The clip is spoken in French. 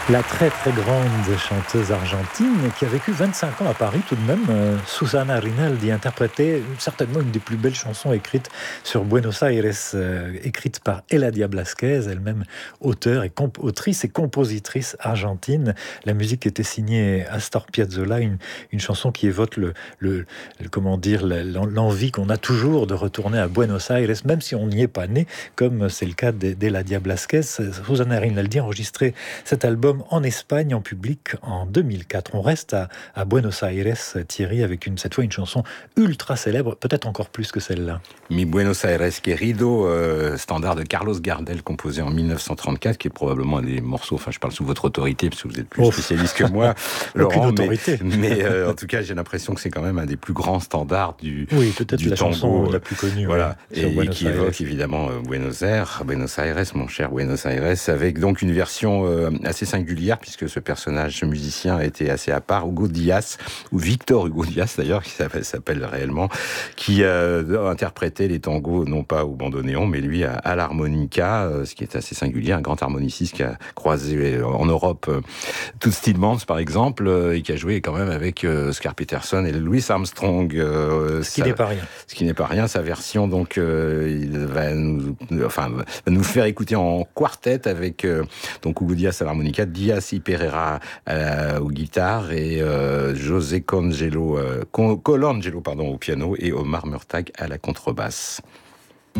La très très grande chanteuse argentine qui a vécu 25 ans à Paris tout de même, Susana Rinaldi interprétait certainement une des plus belles chansons écrites sur Buenos Aires, écrite par Eladia Blasquez, elle-même autrice et compositrice argentine. La musique était signée Astor Piazzolla, une chanson qui évoque comment dire, l'envie qu'on a toujours de retourner à Buenos Aires, même si on n'y est pas né, comme c'est le cas d'Eladia Blasquez. Susana Rinaldi a enregistré cet album en Espagne, en public, en 2004. On reste à Buenos Aires, Thierry, avec cette fois une chanson ultra célèbre, peut-être encore plus que celle-là. Mi Buenos Aires Querido, standard de Carlos Gardel, composé en 1934, qui est probablement un des morceaux, enfin je parle sous votre autorité, parce que vous êtes plus spécialiste que moi, Laurent, mais en tout cas j'ai l'impression que c'est quand même un des plus grands standards du oui, peut-être du la tango, chanson la plus connue. Voilà, et qui évoque évidemment Buenos Aires, mon cher Buenos Aires, avec donc une version assez singulière, puisque ce personnage, ce musicien, était assez à part, Hugo Díaz, ou Victor Hugo Díaz d'ailleurs, qui s'appelle réellement, qui interprétait les tangos, non pas au bandoneon, mais lui à l'harmonica, ce qui est assez singulier, un grand harmoniciste qui a croisé en Europe Toots Thielemans par exemple, et qui a joué quand même avec Oscar Peterson et Louis Armstrong. Ce qui n'est pas rien. Ce qui n'est pas rien, sa version, donc, il va nous faire écouter en quartet avec donc Hugo Díaz à l'harmonica, Díaz y Pereira aux guitares et José Colangelo au piano et Omar Murtag à la contrebasse.